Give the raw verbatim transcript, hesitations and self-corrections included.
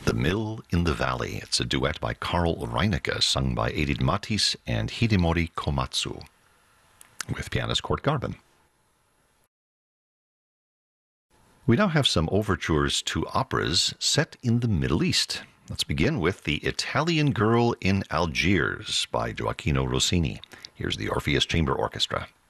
The Mill in the Valley. It's a duet by Carl Reinecke, sung by Edith Matis and Hidemori Komatsu, with pianist Kurt Garben. We now have some overtures to operas set in the Middle East. Let's begin with The Italian Girl in Algiers by Gioacchino Rossini. Here's the Orpheus Chamber Orchestra.